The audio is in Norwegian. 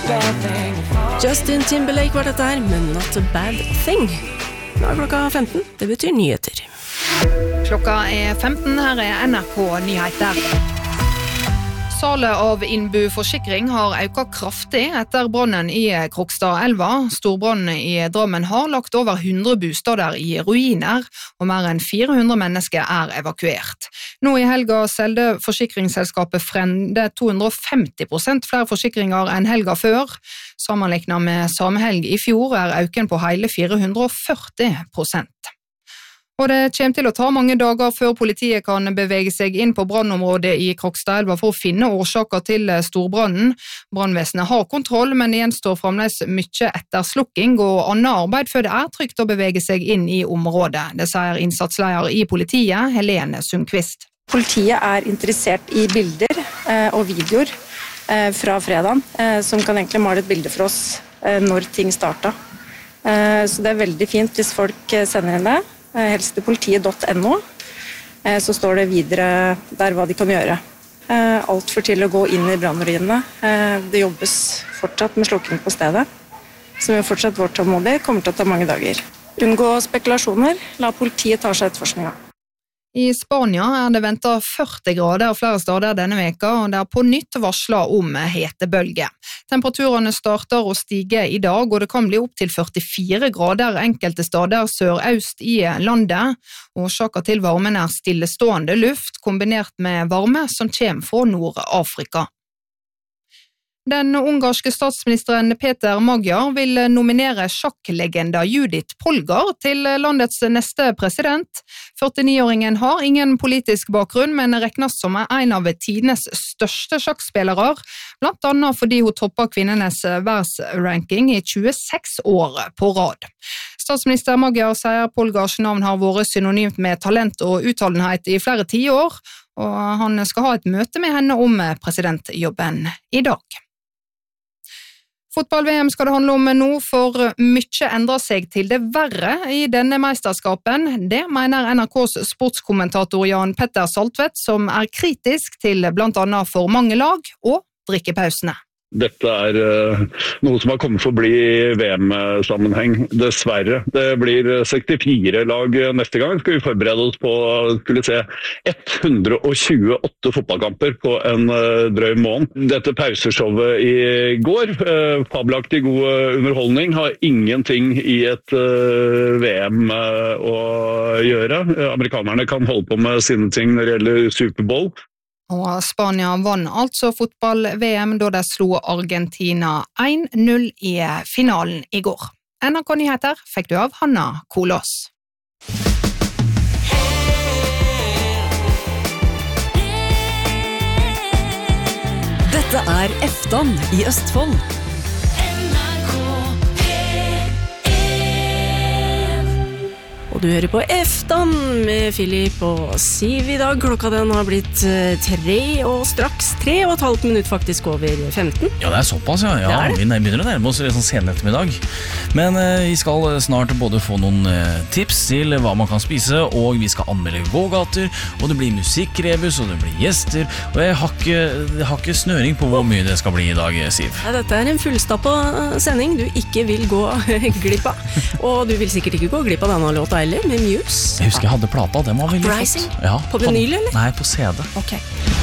Justin Timberlake var dette her, men not a bad thing. Nå klokka 15, det betyr nyheter. Klokka 15, her NRK Nyheter. Salet av Innbu Forsikring har økt kraftig etter brannen i Krokstadelva. Storbrannen i Drammen har lagt over 100 bostader i ruiner, og mer enn 400 mennesker evakuert. Nå i helga selgte forsikringsselskapet Frende 250% flere forsikringer enn helga før. Sammenlignet med samme helg i fjor øken på hele 440%. Og det kommer til å ta mange dager før politiet kan bevege seg inn på brannområdet i Krokstadelva for å finne årsaker til storbrannen. Brannvesenet har kontroll, men det gjenstår fremdeles mye etterslukking og annet arbeid før det trygt å bevege seg inn i området. Det sier innsatsleder i politiet, Helene Sundqvist. Politiet interessert i bilder og videoer fra fredagen, som kan egentlig male et bilde for oss når ting startet. Så det veldig fint hvis folk sender inn det. Helst til politiet.no, så står det videre der hva de kan gjøre. Alt for til å gå inn i brannruinene. Det jobbes fortsatt med slukking på stedet, som er fortsatt vårt tålmodig, kommer til å ta mange dager. Unngå spekulasjoner, la politiet ta seg etterforskningen. I Spania det ventet 40 grader flere steder denne veka, og det på nytt varslet om hetebølge. Temperaturene starter å stige i dag, og det kan bli opp til 44 grader enkelte steder sørøst i landet. Årsaken til varmen stillestående luft, kombinert med varme som kommer fra Nord-Afrika. Den ungarske statsministeren Peter Magyar vil nominere sjakklegenda Judith Polgar til landets neste president. 49-åringen har ingen politisk bakgrunn, men regnes som en av tidenes største sjakkspillere, blant annet fordi hun topper kvinnenes verdensranking i 26 år på rad. Statsminister Magyar sier Polgars navn har vært synonymt med talent og utholdenhet i flere tiår, og han skal ha et møte med henne om presidentjobben i dag. Fotball-VM skal det handle om nå, for mye endrer seg til det verre i denne mesterskapen. Det mener NRKs sportskommentator Jan Petter Saltvedt, som kritisk til blant annet for mange lag og drikkepausene. Dette noe som har kommet for å bli i VM-sammenheng, dessverre. Det blir 64 lag neste gang. Skal vi forberede oss på å skulle se 128 fotballkamper på en drøy måned. Dette pauseshowet i går, fabelaktig god underholdning, har ingenting i et VM å gjøre. Amerikanerne kan holde på med sine ting når det gjelder Superbowl. Og Spania vann altså fotball-VM da de slo Argentina 1-0 i finalen i går. NRK Nyheter fikk du av Hanna Kolås. Dette Eftan i Østfold. Og du hører på Eftan med Filip og Siv i dag. Klokka den har blitt 3 og straks 3,5 minutter faktisk over 15. Ja, det såpass, ja. Vi begynner å nærme oss sånn sen ettermiddag. Men vi skal snart både få noen tips til hva man kan spise, og vi skal anmelde gågater, og det blir musikkrebus, og det blir gjester, og jeg har ikke snøring på hvor mye det skal bli i dag, Siv. Ja, dette en fullstappa sending du ikke vil gå glipp av. Og du vil sikkert ikke gå glipp av denne låta med Muse. Jeg husker jeg hadde plata, den var veldig flott. Uprising? Ja, på vinyl, eller? Nei, på CD. Ok.